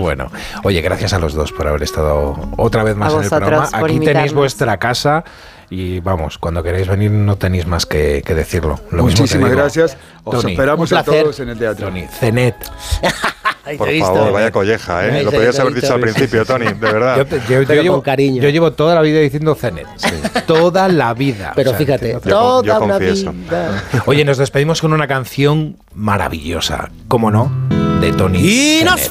Bueno, oye, gracias a los dos por haber estado otra vez más en el programa. Aquí tenéis vuestra casa y vamos, cuando queráis venir no tenéis más que decirlo. Muchísimas gracias. Os Tony, esperamos a todos en el teatro. Tony, Cenet. Por favor, vaya colleja, ¿eh? Lo podías haber dicho al principio, Tony, de verdad. Yo llevo toda la vida diciendo Cenet. Sí. Toda la vida. Pero fíjate, toda una vida. Oye, nos despedimos con una canción maravillosa, ¿cómo no? De Tony Cenet.